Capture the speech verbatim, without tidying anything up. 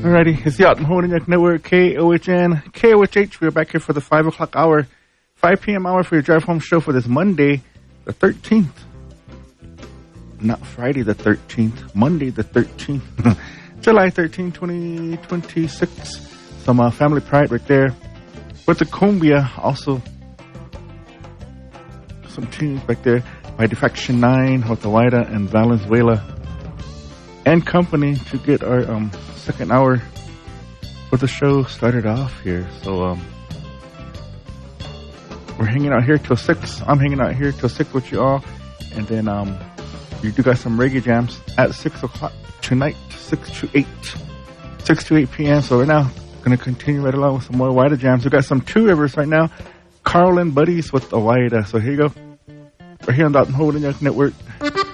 Alrighty, it's the Alton Holding Network, K O H N, K O H H. We're back here for the five o'clock hour, five p.m. hour for your drive home show for this Monday, the thirteenth. Not Friday the thirteenth, Monday the thirteenth, July thirteenth, twenty twenty-six. Some uh, family pride right there. With the cumbia, also some tunes back there by Defection nine, Hotawaida, and Valenzuela and company to get our um, second hour for the show started off here. So um, we're hanging out here till six. I'm hanging out here till six with you all, and then um, you do got some reggae jams at six o'clock tonight, six to eight, six to eight p.m. So right now, gonna continue right along with some more Waida jams. We got some Two Rivers right now, Carl and Buddies with the Waida. So here you go, right here on the Holding Network.